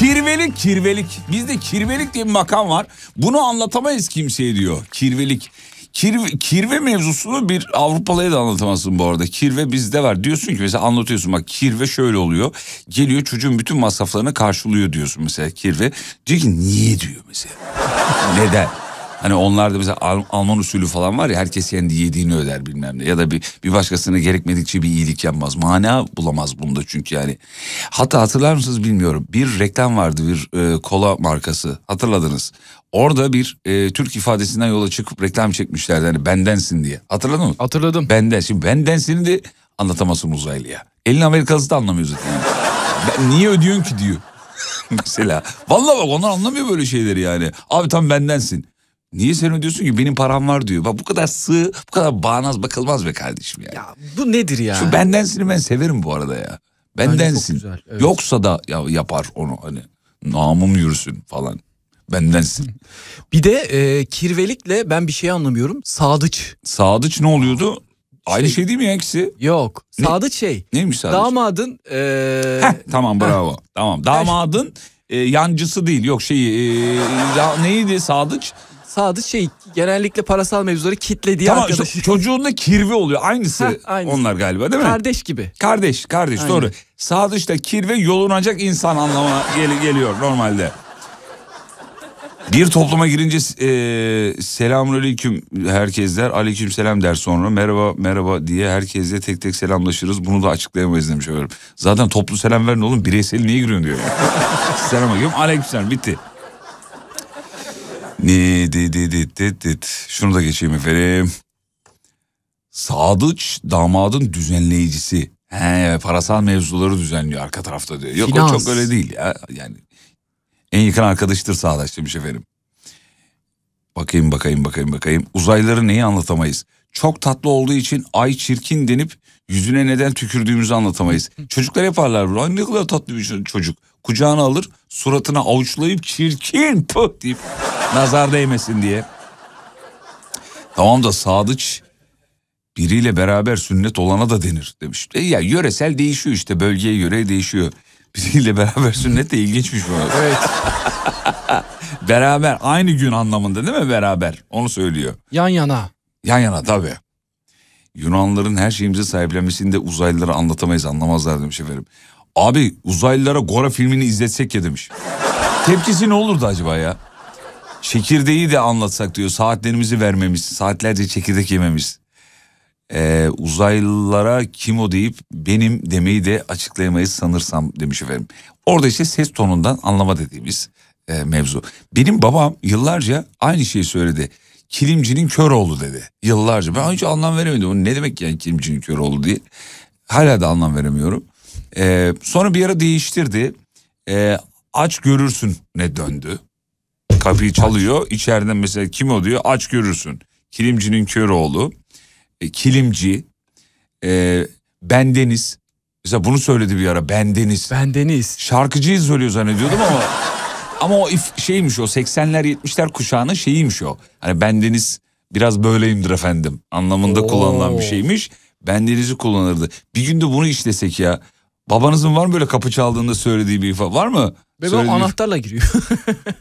Kirvelik. Bizde kirvelik diye bir makam var. Bunu anlatamayız kimseye diyor. Kirvelik. Kirve mevzusunu bir Avrupalıya da anlatamazsın bu arada. Kirve bizde var. Diyorsun ki mesela anlatıyorsun bak kirve şöyle oluyor. Geliyor çocuğun bütün masraflarını karşılıyor diyorsun mesela kirve. Diyor ki niye diyor mesela. Neden? Hani onlarda mesela Alman usulü falan var ya herkes kendi yediğini öder bilmem ne. Ya da bir başkasına gerekmedikçe bir iyilik yapmaz. Mana bulamaz bunda çünkü yani. Hatta hatırlar mısınız bilmiyorum. Bir reklam vardı bir kola markası hatırladınız. Orada bir Türk ifadesinden yola çıkıp reklam çekmişlerdi hani bendensin diye. Hatırladın mı? Hatırladım. Benden. Şimdi bendensini de anlatamazsın uzaylıya. Elin Amerikalısı da anlamıyor zaten. Yani. Niye ödüyorsun ki diyor. Mesela. Vallahi bak onlar anlamıyor böyle şeyleri yani. Abi tam bendensin. Niye sen ödüyorsun ki benim param var diyor. Bak bu kadar sığ, bu kadar bağnaz bakılmaz be kardeşim yani. Ya bu nedir ya? Şu bendensini ben severim bu arada ya. Bendensin. Güzel, evet. Yoksa da yapar onu hani namım yürüsün falan. Bendensin. Bir de kirvelikle ben bir şey anlamıyorum. Sadıç. Sadıç ne oluyordu? Aynı şey değil mi ya ikisi? Yok. Sadıç şey. Neymiş sadıç? Damadın. Tamam bravo. Tamam damadın yancısı değil. Yok neydi sadıç? Sadıç şey genellikle parasal mevzuları kitlediği tamam, arkadaşı. Çocuğunda kirve oluyor. Aynısı onlar galiba değil mi? Kardeş gibi. Kardeş Aynen. doğru. Sadıçta kirve yolunacak insan anlamına geliyor normalde. Bir topluma girince selamünaleyküm herkes der. Aleykümselam der sonra. Merhaba diye herkesle tek tek selamlaşırız. Bunu da açıklayamayız demiş efendim. Zaten toplu selam verin oğlum. Bireysel niye giriyorsun diyor. Selamünaleyküm. Aleykümselam bitti. Şunu da geçeyim efendim. Sadıç damadın düzenleyicisi. Parasal mevzuları düzenliyor arka tarafta diyor. Yok Finans. O çok öyle değil ya. Yani en yakın arkadaştır Sadıç demiş efendim. Bakayım. Uzaylıları neyi anlatamayız? Çok tatlı olduğu için ay çirkin denip yüzüne neden tükürdüğümüzü anlatamayız. Çocuklar yaparlar bunu. Ay ne kadar tatlı bir çocuk. Kucağına alır, suratına avuçlayıp çirkin puh deyip nazar değmesin diye. Tamam da Sadıç biriyle beraber sünnet olana da denir demiş. Ya yöresel değişiyor işte bölgeye göre değişiyor. Biriyle beraber sünnet de ilginçmiş bu. Evet. Beraber aynı gün anlamında değil mi beraber onu söylüyor. Yan yana. Yan yana tabii. Yunanlıların her şeyimizi sahiplenmesini de uzaylılara anlatamayız anlamazlar demiş efendim. Abi uzaylılara Gora filmini izletsek ya demiş. Tepkisi ne olurdu acaba ya? Çekirdeği de anlatsak diyor saatlerimizi vermemiz saatlerce çekirdek yememiz. Uzaylılara kim o deyip benim demeyi de açıklayamayız sanırsam demiş efendim. Orada işte ses tonundan anlama dediğimiz mevzu. Benim babam yıllarca aynı şeyi söyledi. Kilimcinin kör oğlu dedi. Yıllarca ben hiç anlam veremedim. O ne demek yani kilimcinin kör oğlu diye. Hala da anlam veremiyorum. Sonra bir ara değiştirdi. Aç görürsün ne döndü. Kapıyı çalıyor. İçeriden mesela kim o diyor aç görürsün. Kilimcinin kör oğlu. Kilimci. Bendeniz. Mesela bunu söyledi bir ara bendeniz. Şarkıcıyı söylüyor zannediyordum ama o şeymiş o 80'ler 70'ler kuşağının şeyiymiş o. Hani bendeniz biraz böyleyimdir efendim anlamında kullanılan bir şeymiş. Bendenizi kullanırdı. Bir gün de bunu işlesek ya. Babanızın var mı böyle kapı çaldığında söylediği bir ifade var mı? Ve ben anahtarla giriyor.